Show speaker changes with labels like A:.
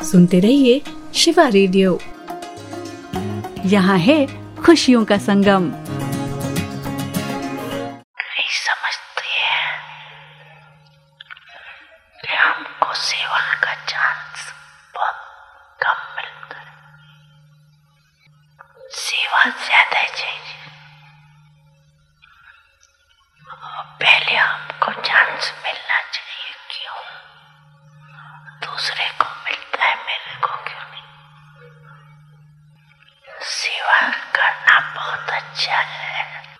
A: सुनते रहिए शिवा रेडियो। यहाँ है खुशियों का संगम।
B: समझती है कि हमको सेवा का चांस बहुत कम मिलता है। सेवा ज्यादा चाहिए। पहले हमको चांस मिलना चाहिए। क्यों? दूसरे